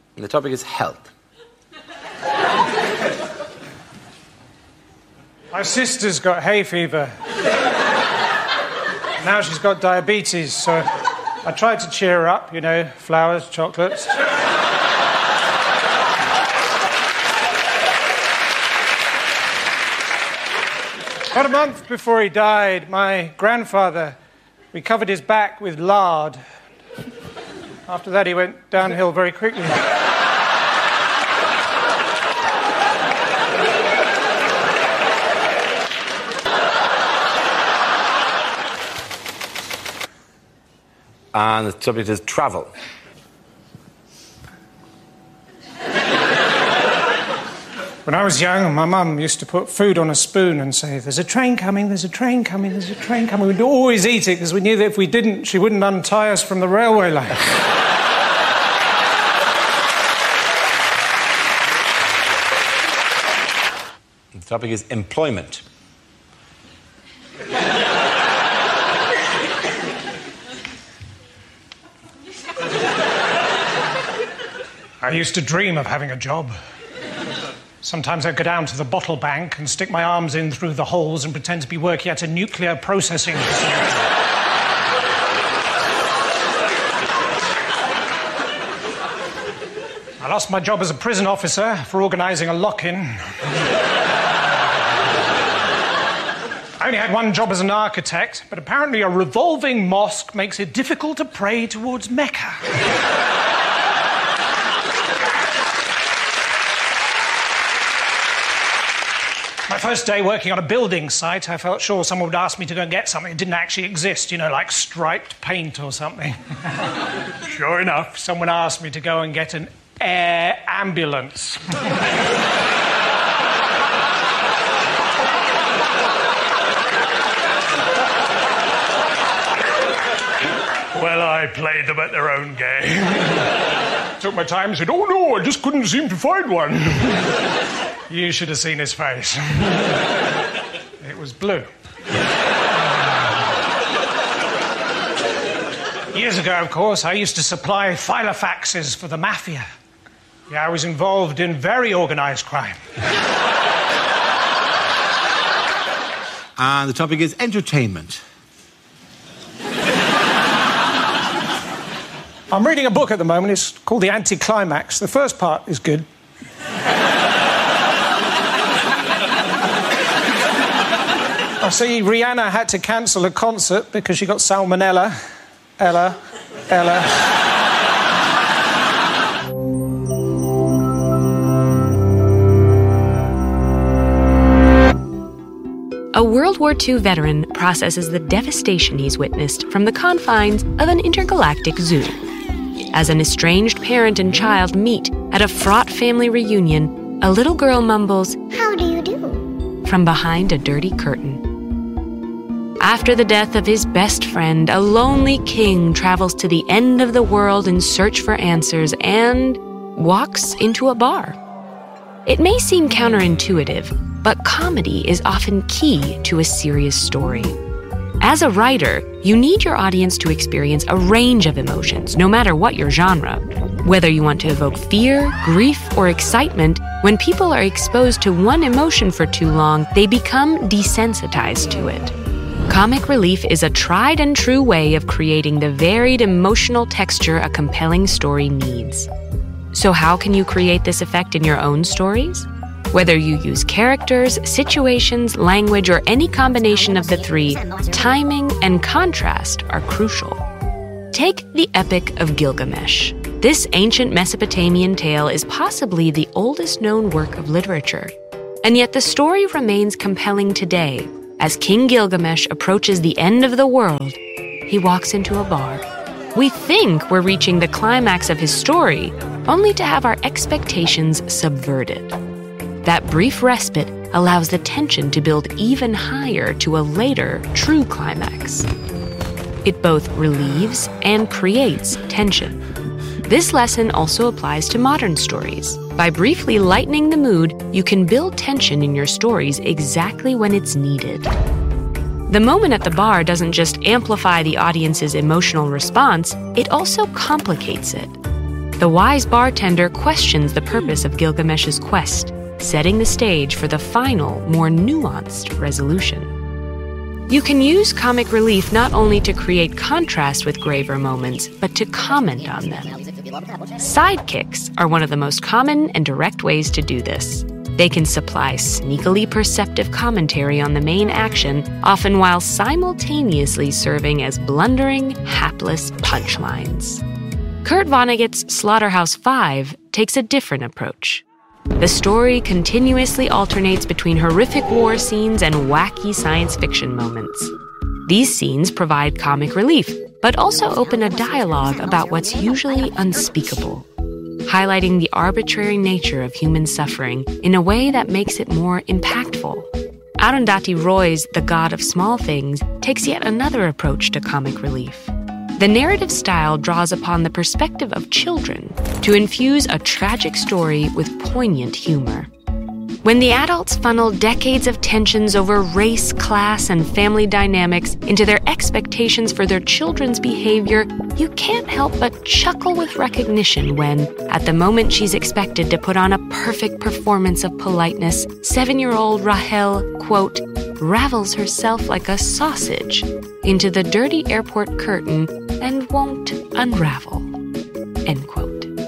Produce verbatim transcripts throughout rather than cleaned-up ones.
And the topic is health. My sister's got hay fever. Now she's got diabetes, so I tried to cheer her up, you know, flowers, chocolates. About a month before he died, my grandfather, we covered his back with lard. After that, he went downhill very quickly. And the subject is travel. When I was young, my mum used to put food on a spoon and say, "There's a train coming, there's a train coming, there's a train coming." We'd always eat it because we knew that if we didn't, she wouldn't untie us from the railway line. The topic is employment. I used to dream of having a job. Sometimes I'd go down to the bottle bank and stick my arms in through the holes and pretend to be working at a nuclear processing facility. I lost my job as a prison officer for organising a lock-in. I only had one job as an architect, but apparently a revolving mosque makes it difficult to pray towards Mecca. My first day working on a building site, I felt sure someone would ask me to go and get something that didn't actually exist, you know, like striped paint or something. Sure enough, someone asked me to go and get an air ambulance. Well, I played them at their own game. Took my time and said, "Oh no, I just couldn't seem to find one." You should have seen his face. It was blue. Years ago, of course, I used to supply filofaxes for the mafia. Yeah, I was involved in very organised crime. And the topic is entertainment. I'm reading a book at the moment. It's called The Anticlimax. The first part is good. I see Rihanna had to cancel a concert because she got salmonella. Ella, Ella. A World War Two veteran processes the devastation he's witnessed from the confines of an intergalactic zoo. As an estranged parent and child meet at a fraught family reunion, a little girl mumbles, "How do you do?" from behind a dirty curtain. After the death of his best friend, a lonely king travels to the end of the world in search for answers and walks into a bar. It may seem counterintuitive, but comedy is often key to a serious story. As a writer, you need your audience to experience a range of emotions, no matter what your genre. Whether you want to evoke fear, grief, or excitement, when people are exposed to one emotion for too long, they become desensitized to it. Comic relief is a tried and true way of creating the varied emotional texture a compelling story needs. So how can you create this effect in your own stories? Whether you use characters, situations, language, or any combination of the three, timing and contrast are crucial. Take the Epic of Gilgamesh. This ancient Mesopotamian tale is possibly the oldest known work of literature. And yet the story remains compelling today. As King Gilgamesh approaches the end of the world, he walks into a bar. We think we're reaching the climax of his story, only to have our expectations subverted. That brief respite allows the tension to build even higher to a later, true climax. It both relieves and creates tension. This lesson also applies to modern stories. By briefly lightening the mood, you can build tension in your stories exactly when it's needed. The moment at the bar doesn't just amplify the audience's emotional response, it also complicates it. the wise bartender questions the purpose of Gilgamesh's quest, setting the stage for the final, more nuanced resolution. You can use comic relief not only to create contrast with graver moments, but to comment on them. Sidekicks are one of the most common and direct ways to do this. They can supply sneakily perceptive commentary on the main action, often while simultaneously serving as blundering, hapless punchlines. Kurt Vonnegut's Slaughterhouse-Five takes a different approach. The story continuously alternates between horrific war scenes and wacky science fiction moments. These scenes provide comic relief, but also open a dialogue about what's usually unspeakable, highlighting the arbitrary nature of human suffering in a way that makes it more impactful. Arundhati Roy's The God of Small Things takes yet another approach to comic relief. The narrative style draws upon the perspective of children to infuse a tragic story with poignant humor. When the adults funnel decades of tensions over race, class, and family dynamics into their expectations for their children's behavior, you can't help but chuckle with recognition when, at the moment she's expected to put on a perfect performance of politeness, seven-year-old Rahel, quote, ravels herself like a sausage into the dirty airport curtain and won't unravel, end quote.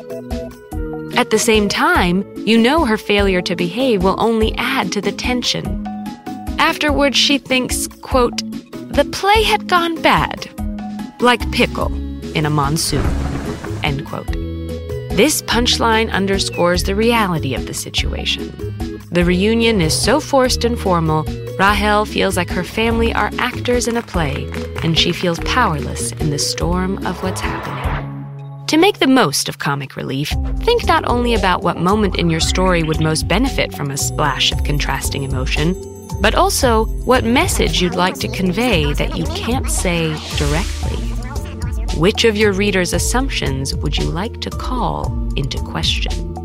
At the same time, you know her failure to behave will only add to the tension. Afterwards, she thinks, quote, the play had gone bad, like pickle in a monsoon, end quote. This punchline underscores the reality of the situation. The reunion is so forced and formal, Rahel feels like her family are actors in a play, and she feels powerless in the storm of what's happening. To make the most of comic relief, think not only about what moment in your story would most benefit from a splash of contrasting emotion, but also what message you'd like to convey that you can't say directly. Which of your readers' assumptions would you like to call into question?